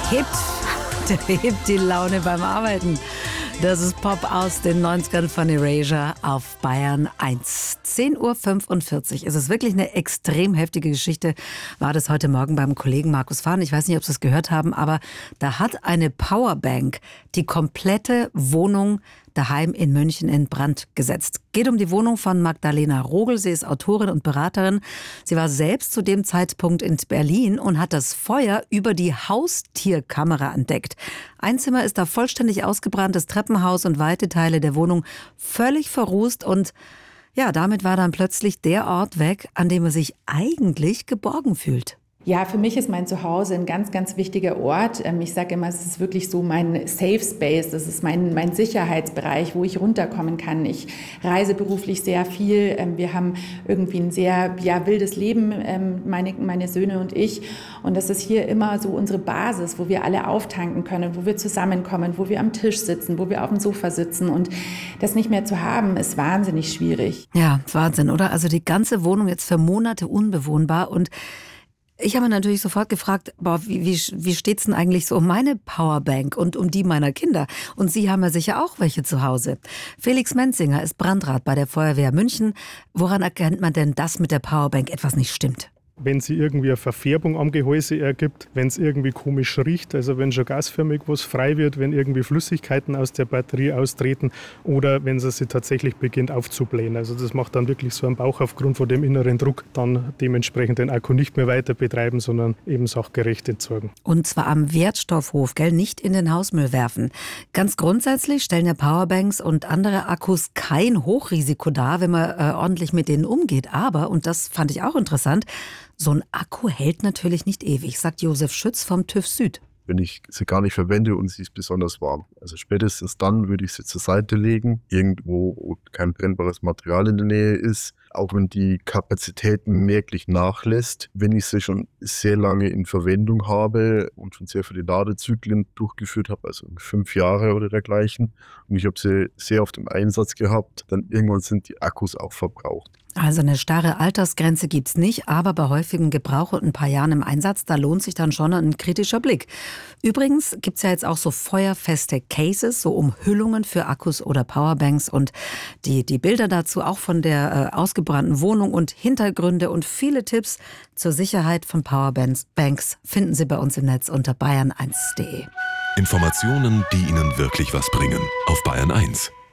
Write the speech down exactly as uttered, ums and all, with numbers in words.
hebt, der hebt die Laune beim Arbeiten. Das ist Pop aus den neunzigern von Erasure auf Bayern eins. zehn Uhr fünfundvierzig. Es ist wirklich eine extrem heftige Geschichte. War das heute Morgen beim Kollegen Markus Fahn. Ich weiß nicht, ob Sie es gehört haben, aber da hat eine Powerbank die komplette Wohnung daheim in München in Brand gesetzt. Geht um die Wohnung von Magdalena Rogel. Sie ist Autorin und Beraterin. Sie war selbst zu dem Zeitpunkt in Berlin und hat das Feuer über die Haustierkamera entdeckt. Ein Zimmer ist da vollständig ausgebrannt, das Treppenhaus und weite Teile der Wohnung völlig verrußt. Und ja, damit war dann plötzlich der Ort weg, an dem man sich eigentlich geborgen fühlt. Ja, für mich ist mein Zuhause ein ganz, ganz wichtiger Ort. Ich sage immer, es ist wirklich so mein Safe Space, das ist mein, mein Sicherheitsbereich, wo ich runterkommen kann. Ich reise beruflich sehr viel. Wir haben irgendwie ein sehr ja, wildes Leben, meine, meine Söhne und ich. Und das ist hier immer so unsere Basis, wo wir alle auftanken können, wo wir zusammenkommen, wo wir am Tisch sitzen, wo wir auf dem Sofa sitzen. Und das nicht mehr zu haben, ist wahnsinnig schwierig. Ja, Wahnsinn, oder? Also die ganze Wohnung jetzt für Monate unbewohnbar. Und ich habe mir natürlich sofort gefragt, boah, wie, wie, wie steht's denn eigentlich so um meine Powerbank und um die meiner Kinder? Und Sie haben ja sicher auch welche zu Hause. Felix Menzinger ist Brandrat bei der Feuerwehr München. Woran erkennt man denn, dass mit der Powerbank etwas nicht stimmt? Wenn sie irgendwie eine Verfärbung am Gehäuse ergibt, wenn es irgendwie komisch riecht, also wenn schon gasförmig was frei wird, wenn irgendwie Flüssigkeiten aus der Batterie austreten oder wenn sie sich tatsächlich beginnt aufzublähen. Also das macht dann wirklich so einen Bauch aufgrund von dem inneren Druck, dann dementsprechend den Akku nicht mehr weiter betreiben, sondern eben sachgerecht entsorgen. Und zwar am Wertstoffhof, gell? Nicht in den Hausmüll werfen. Ganz grundsätzlich stellen ja Powerbanks und andere Akkus kein Hochrisiko dar, wenn man äh, ordentlich mit denen umgeht. Aber, und das fand ich auch interessant, so ein Akku hält natürlich nicht ewig, sagt Josef Schütz vom TÜV Süd. Wenn ich sie gar nicht verwende und sie ist besonders warm. Also spätestens dann würde ich sie zur Seite legen, irgendwo, wo kein brennbares Material in der Nähe ist. Auch wenn die Kapazität merklich nachlässt, wenn ich sie schon sehr lange in Verwendung habe und schon sehr viele Ladezyklen durchgeführt habe, also fünf Jahre oder dergleichen, und ich habe sie sehr oft im Einsatz gehabt, dann irgendwann sind die Akkus auch verbraucht. Also eine starre Altersgrenze gibt's nicht, aber bei häufigem Gebrauch und ein paar Jahren im Einsatz, da lohnt sich dann schon ein kritischer Blick. Übrigens gibt's ja jetzt auch so feuerfeste Cases, so Umhüllungen für Akkus oder Powerbanks und die, die Bilder dazu auch von der äh, ausgebrannten Wohnung und Hintergründe und viele Tipps zur Sicherheit von Powerbanks Banks finden Sie bei uns im Netz unter bayern eins punkt de. Informationen, die Ihnen wirklich was bringen. Auf Bayern eins.